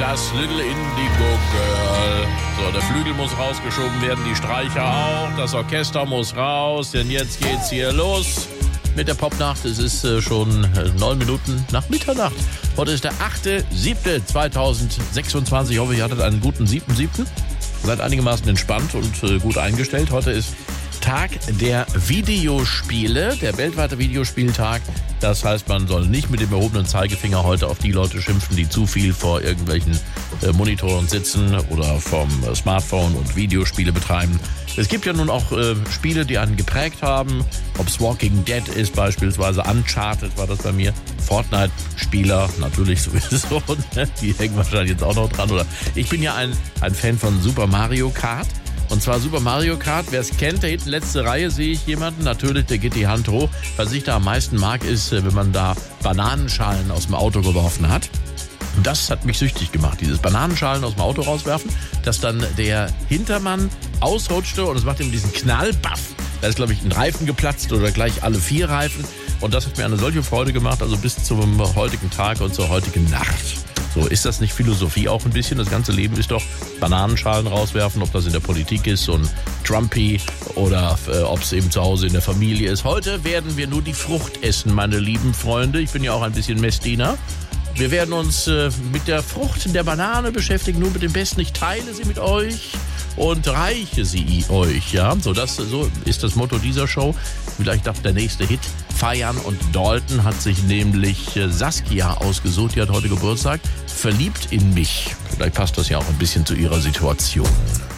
das Little Indigo Girl. So, der Flügel muss rausgeschoben werden, die Streicher auch, das Orchester muss raus, denn jetzt geht's hier los mit der Popnacht. Es ist schon 9 Minuten nach Mitternacht. Heute ist der 8.7.2026. Ich hoffe, ihr hattet einen guten 7.7. Seid einigermaßen entspannt und gut eingestellt. Heute ist Tag der Videospiele, der weltweite Videospieltag. Das heißt, man soll nicht mit dem erhobenen Zeigefinger heute auf die Leute schimpfen, die zu viel vor irgendwelchen Monitoren sitzen oder vom Smartphone und Videospiele betreiben. Es gibt ja nun auch Spiele, die einen geprägt haben. Ob es Walking Dead ist beispielsweise, Uncharted war das bei mir. Fortnite-Spieler, natürlich sowieso, ne? Die hängen wahrscheinlich jetzt auch noch dran. Oder ich bin ja ein Fan von Super Mario Kart. Und zwar Super Mario Kart, wer es kennt, da hinten letzte Reihe sehe ich jemanden, natürlich, der geht die Hand hoch. Was ich da am meisten mag, ist, wenn man da Bananenschalen aus dem Auto geworfen hat. Und das hat mich süchtig gemacht, dieses Bananenschalen aus dem Auto rauswerfen, dass dann der Hintermann ausrutschte und es macht ihm diesen Knall, baff. Da ist, glaube ich, ein Reifen geplatzt oder gleich alle 4 Reifen. Und das hat mir eine solche Freude gemacht, also bis zum heutigen Tag und zur heutigen Nacht. So, ist das nicht Philosophie auch ein bisschen? Das ganze Leben ist doch Bananenschalen rauswerfen, ob das in der Politik ist, so ein Trumpy oder ob es eben zu Hause in der Familie ist. Heute werden wir nur die Frucht essen, meine lieben Freunde. Ich bin ja auch ein bisschen Messdiener. Wir werden uns mit der Frucht der Banane beschäftigen, nur mit dem Besten. Ich teile sie mit euch und reiche sie euch. Ja, so ist das Motto dieser Show. Vielleicht darf der nächste Hit feiern. Und Dalton hat sich nämlich Saskia ausgesucht. Die hat heute Geburtstag. Verliebt in mich. Vielleicht passt das ja auch ein bisschen zu ihrer Situation.